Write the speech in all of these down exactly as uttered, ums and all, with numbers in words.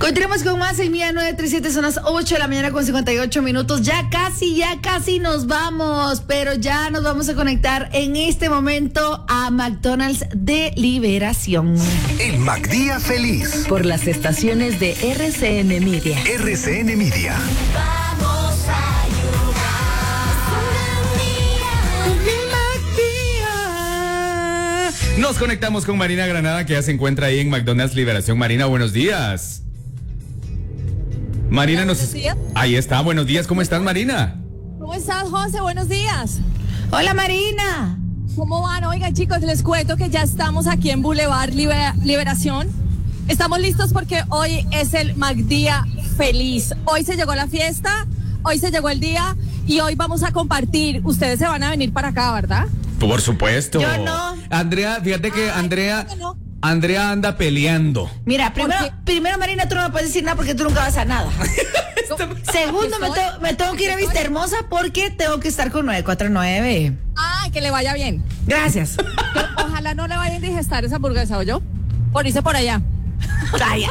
Continuamos con más en Mía nueve tres siete, son las ocho de la mañana con cincuenta y ocho minutos. Ya casi, ya casi nos vamos, pero ya nos vamos a conectar en este momento a McDonald's de Liberación. El McDía Feliz. Por las estaciones de R C N Media. R C N Media. Vamos a ayudar. Nos conectamos con Marina Granada, que ya se encuentra ahí en McDonald's Liberación. Marina, buenos días. Marina nos... Ahí está, buenos días. ¿Cómo estás, Marina? ¿Cómo estás, José? Buenos días. Hola, Marina. ¿Cómo van? Oigan, chicos, les cuento que ya estamos aquí en Boulevard Libera- Liberación. Estamos listos porque hoy es el McDía Feliz. Hoy se llegó la fiesta, hoy se llegó el día y hoy vamos a compartir. Ustedes se van a venir para acá, ¿verdad? Por supuesto. Yo no. Andrea, fíjate que Ay, Andrea... ¿cómo que no? Andrea anda peleando. Mira, primero, ¿Por qué? primero, Marina, tú no me puedes decir nada porque tú nunca vas a nada. Segundo, me, te- me tengo que ir a Vista Hermosa porque tengo que estar con nueve cuatro nueve. Ay, que le vaya bien. Gracias. Pero ojalá no le vaya a indigestar esa hamburguesa, ¿o yo? Por irse por allá. Vaya.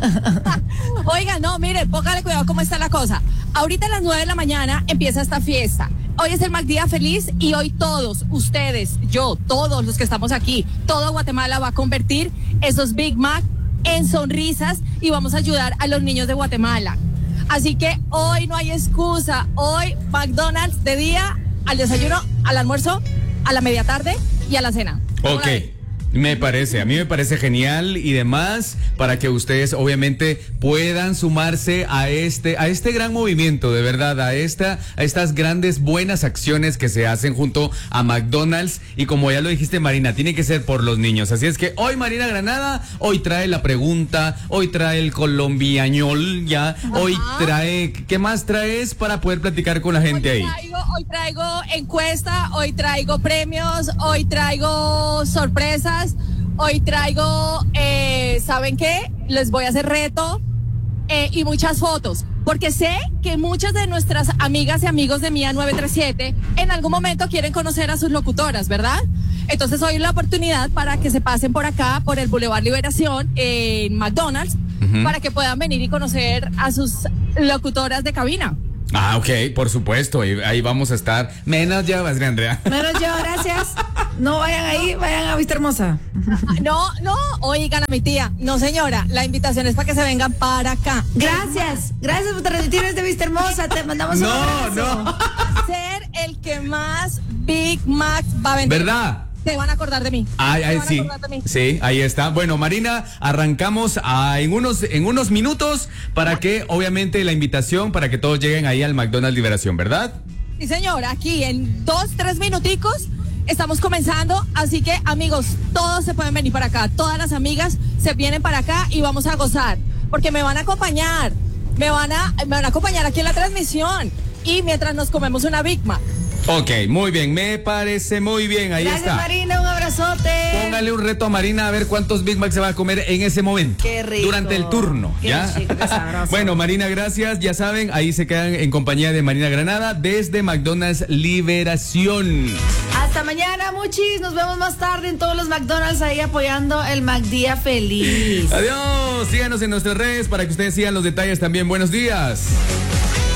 Oiga, no, mire, póngale cuidado cómo está la cosa. Ahorita a las nueve de la mañana empieza esta fiesta. Hoy es el McDía Feliz y hoy todos, ustedes, yo, todos los que estamos aquí, todo Guatemala va a convertir esos Big Mac en sonrisas y vamos a ayudar a los niños de Guatemala. Así que hoy no hay excusa. Hoy McDonald's de día, al desayuno, al almuerzo, a la media tarde y a la cena. ¿Cómo Ok. la ven? Me parece, a mí me parece genial y demás para que ustedes obviamente puedan sumarse a este a este gran movimiento, de verdad, a esta a estas grandes buenas acciones que se hacen junto a McDonald's y como ya lo dijiste, Marina, tiene que ser por los niños. Así es que hoy Marina Granada hoy trae la pregunta, hoy trae el colombiañol, ya, Ajá. hoy trae, ¿qué más traes para poder platicar con la gente Hoy ahí? traigo, hoy traigo encuesta, hoy traigo premios, hoy traigo sorpresas, hoy traigo, eh, ¿saben qué? Les voy a hacer reto eh, y muchas fotos, porque sé que muchas de nuestras amigas y amigos de Mía nueve tres siete en algún momento quieren conocer a sus locutoras, ¿verdad? Entonces hoy es la oportunidad para que se pasen por acá, por el Boulevard Liberación, en McDonald's, Ujú. para que puedan venir y conocer a sus locutoras de cabina. Ah, ok, por supuesto, ahí, ahí vamos a estar. Menos ya, Andrea. Menos yo, gracias. No vayan ahí, vayan a Vista Hermosa. No, no, oigan a mi tía. No, señora, la invitación es para que se vengan para acá. Gracias, gracias por transmitir desde Vista Hermosa. Te mandamos un No, abrazo. no. Ser el que más Big Mac va a vender. ¿Verdad? Se van a acordar de mí. Ay, Se ay, van a sí, acordar de mí. sí, ahí está. Bueno, Marina, arrancamos a- en unos en unos minutos para que, obviamente, la invitación para que todos lleguen ahí al McDonald's Liberación, ¿verdad? Sí, señora, aquí en dos, tres minuticos estamos comenzando. Así que, amigos, todos se pueden venir para acá. Todas las amigas se vienen para acá y vamos a gozar. Porque me van a acompañar. Me van a, me van a acompañar aquí en la transmisión. Y mientras nos comemos una Big Mac. Ok, muy bien, me parece muy bien, ahí Gracias, está. Marina, un abrazote. Póngale un reto a Marina a ver cuántos Big Mac se va a comer en ese momento. Qué rico. Durante el turno, Qué ¿ya? chico, qué sabroso. Bueno, Marina, gracias. Ya saben, ahí se quedan en compañía de Marina Granada desde McDonald's Liberación. Hasta mañana, muchis. Nos vemos más tarde en todos los McDonald's ahí apoyando el McDía Feliz. Adiós. Síganos en nuestras redes para que ustedes sigan los detalles también. Buenos días.